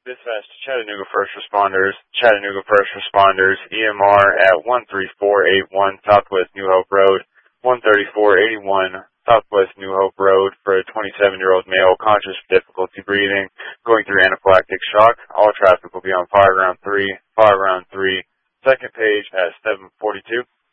Dispatch to Chattanooga First Responders, EMR at 13481 Southwest New Hope Road, 13481 Southwest New Hope Road for a 27-year-old male conscious with difficulty breathing, going through anaphylactic shock. All traffic will be on Fire Ground 3, second page at 742.